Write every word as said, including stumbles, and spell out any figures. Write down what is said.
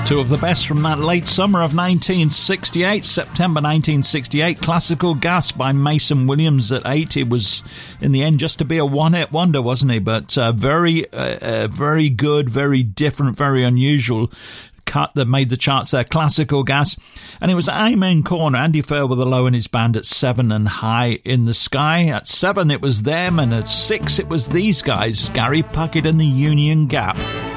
Two of the best from that late summer of nineteen sixty-eight, September nineteen sixty-eight. Classical Gas by Mason Williams at eight. He was, in the end, just to be a one-hit wonder, wasn't he? But uh, very, uh, uh, very good, very different, very unusual cut that made the charts there. Classical Gas. And it was Amen Corner, Andy Fairweather Low and his band at seven, and High in the Sky. At seven, it was them, and at six, it was these guys, Gary Puckett and the Union Gap.